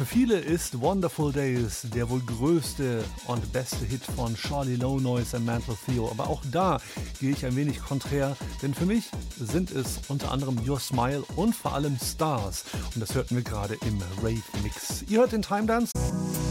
viele ist Wonderful Days der wohl größte und beste Hit von Charlie Low Noise und Mantle Theo. Aber auch da gehe ich ein wenig konträr, denn für mich sind es unter anderem Your Smile und vor allem Stars. Und das hörten wir gerade im Rave Mix. Ihr hört den Time Dance.